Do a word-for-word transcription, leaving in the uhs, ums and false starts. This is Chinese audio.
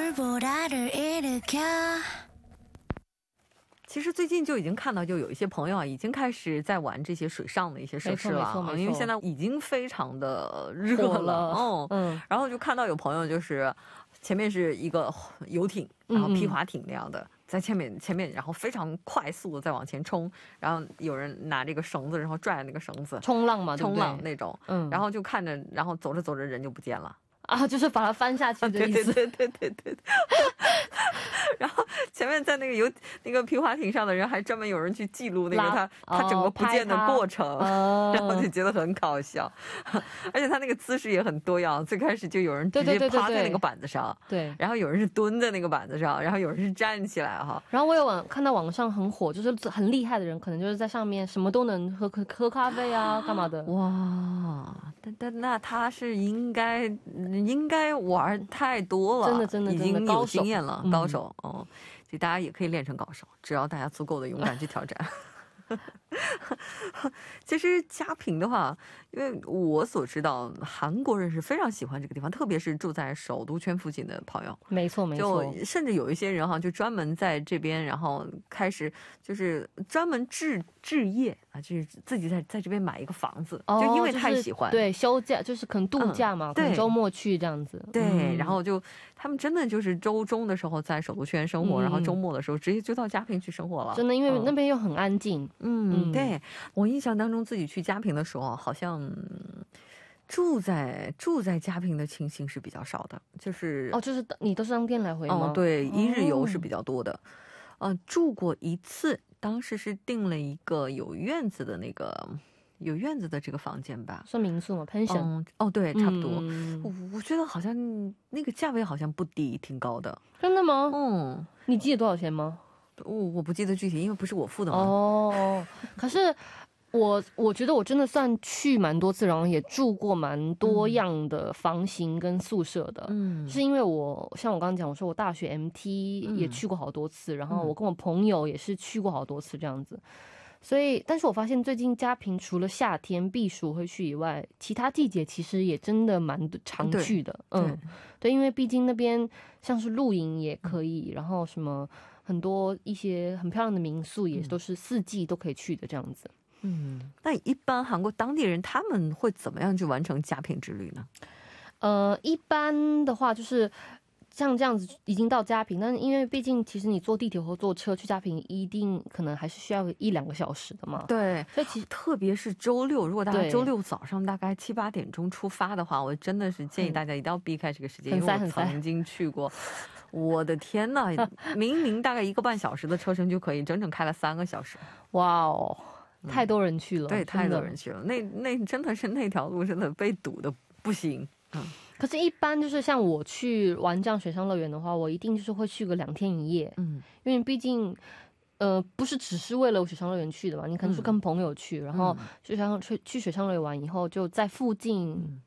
其实最近就已经看到，就有一些朋友啊，已经开始在玩这些水上的一些设施了，因为现在已经非常的热了。哦，嗯，然后就看到有朋友就是前面是一个游艇，然后皮划艇那样的。嗯嗯在前面前面然后非常快速的在往前冲，然后有人拿这个绳子然后拽那个绳子冲浪嘛， 冲浪那种，嗯，然后就看着然后走着走着人就不见了啊，就是把它翻下去的意思。 对对对对对对。然后前面在那个游那个皮划艇上的人还专门有人去记录那个他他整个不见的过程，哦，然后就觉得很搞笑。而且他那个姿势也很多样，最开始就有人直接趴在那个板子上，对，然后有人是蹲在那个板子上，然后有人是站起来哈。 然后我有网看到网上很火，就是很厉害的人可能就是在上面什么都能喝喝咖啡啊干嘛的。 哇，但但那他是应该应该玩太多了， 真的真的已经有经验了，高手。哦，所以大家也可以练成高手，只要大家足够的勇敢去挑战。其实嘉平的话，因为我所知道韩国人是非常喜欢这个地方，特别是住在首都圈附近的朋友。 没错没错， 就甚至有一些人哈，就专门在这边，然后开始就是专门置置业啊，就是自己在在这边买一个房子，哦，就因为太喜欢， 就是，对，休假就是可能度假嘛，嗯，可能周末去这样子。 对，嗯，然后就他们真的就是周中的时候在首都圈生活，嗯，然后周末的时候直接就到嘉平去生活了。 真的，因为那边又很安静。 嗯，嗯对，我印象当中自己去嘉平的时候，好像住在住在嘉平的情形是比较少的，就是哦，就是你都是当天来回吗？ 哦，对，一日游是比较多的。呃，住过一次，当时是订了一个有院子的那个有院子的这个房间吧， 算民宿吗？ pension？ 嗯，哦，对，差不多。嗯，我我觉得好像那个价位好像不低，挺高的。 真的吗？ 嗯， 你记得多少钱吗？ 我我不记得具体，因为不是我付的嘛。 哦，可是我我觉得我真的算去蛮多次，然后也住过蛮多样的房型跟宿舍的。嗯，是因为我像我刚刚讲，我说我大学 M T 也去过好多次，嗯，然后我跟我朋友也是去过好多次这样子。所以，但是我发现最近嘉平除了夏天避暑会去以外，其他季节其实也真的蛮常去的。嗯，对，对，因为毕竟那边像是露营也可以，然后什么很多一些很漂亮的民宿也都是四季都可以去的这样子。 嗯，那一般韩国当地人他们会怎么样去完成嘉平之旅呢？ 呃，一般的话就是像这样子已经到嘉平，但是因为毕竟其实你坐地铁或坐车去嘉平，一定可能还是需要一两个小时的嘛。 对，所以其实特别是周六，如果大家周六早上大概七八点钟出发的话，我真的是建议大家一定要避开这个时间，因为我曾经去过，我的天呐，明明大概一个半小时的车程就可以，整整开了三个小时。 哇哦！太多人去了， 对，太多人去了，那那真的是那条路真的被堵的不行。嗯， 可是，一般就是像我去玩这样水上乐园的话，我一定就是会去个两天一夜。嗯，因为毕竟，呃，不是只是为了水上乐园去的嘛，你可能是跟朋友去，嗯，然后就像去去水上乐园玩以后，就在附近